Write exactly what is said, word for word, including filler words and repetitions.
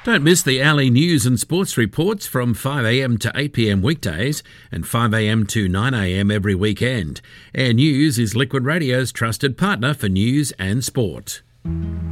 Don't miss the Alley news and sports reports from five a m to eight p m weekdays and five a m to nine a m every weekend. Air News is Liquid Radio's trusted partner for news and sport.